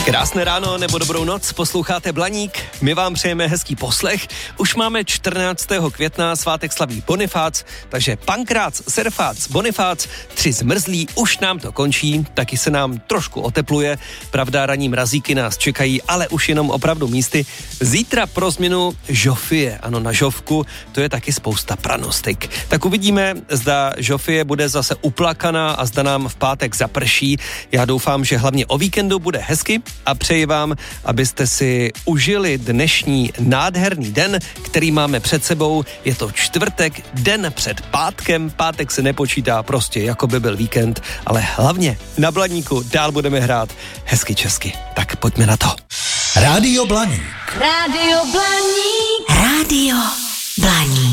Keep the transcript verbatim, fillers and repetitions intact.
Krásné ráno nebo dobrou noc, posloucháte Blaník, my vám přejeme hezký poslech. Už máme čtrnáctého května, svátek slaví Bonifác, takže Pankrác, Serfác, Bonifác, tři zmrzlí, už nám to končí, taky se nám trošku otepluje, pravda, ranní mrazíky nás čekají, ale už jenom opravdu místy. Zítra pro změnu žofie, ano, na žovku, to je taky spousta pranostek. Tak uvidíme, zda žofie bude zase uplakaná a zda nám v pátek zaprší. Já doufám, že hlavně o víkendu bude hezky a přeji vám, abyste si užili dnešní nádherný den, který máme před sebou. Je to čtvrtek, den před pátkem. Pátek se nepočítá prostě, jako by byl víkend, ale hlavně na Blaníku dál budeme hrát hezky česky. Tak pojďme na to. Rádio Blaník. Rádio Blaník. Rádio Blaník.